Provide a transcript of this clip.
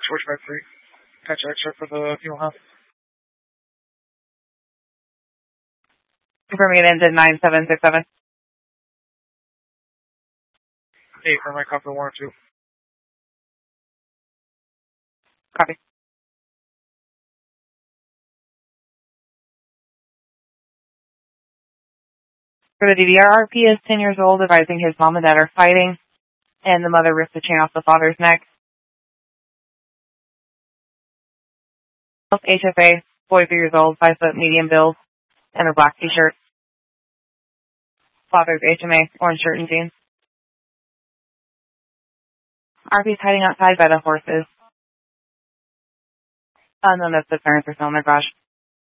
George by 3. Catch extra for the fuel house. Confirming it ends at 9767. 8 for my copper 1 or 2. Copy. For the DVR, RP is 10 years old, advising his mom and dad are fighting, and the mother ripped the chain off the father's neck. HFA, 43 years old, 5 foot, medium build, and a black t-shirt. Father's HMA, orange shirt and jeans. RP's hiding outside by the horses. Unknown if the parents are still in their garage.